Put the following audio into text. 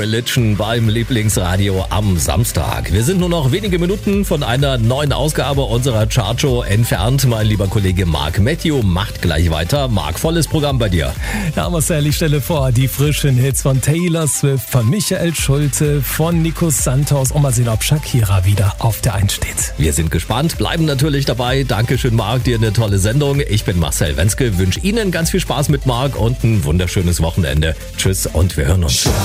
Religion beim Lieblingsradio am Samstag. Wir sind nur noch wenige Minuten von einer neuen Ausgabe unserer Chartshow entfernt. Mein lieber Kollege Mark Matthew macht gleich weiter. Mark, volles Programm bei dir. Ja, Marcel, ich stelle vor, die frischen Hits von Taylor Swift, von Michael Schulte, von Nico Santos und mal sehen, ob Shakira wieder auf der 1 steht. Wir sind gespannt, bleiben natürlich dabei. Dankeschön, Mark, dir eine tolle Sendung. Ich bin Marcel Wenzke, wünsche Ihnen ganz viel Spaß mit Mark und ein wunderschönes Wochenende. Tschüss und wir hören uns.